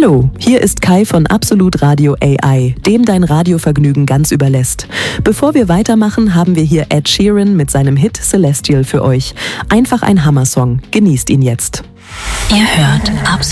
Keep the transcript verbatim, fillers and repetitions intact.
Hallo, hier ist Kai von Absolut Radio A I, dem dein Radiovergnügen ganz überlässt. Bevor wir weitermachen, haben wir hier Ed Sheeran mit seinem Hit Celestial für euch. Einfach ein Hammersong. Genießt ihn jetzt. Ihr hört Absolut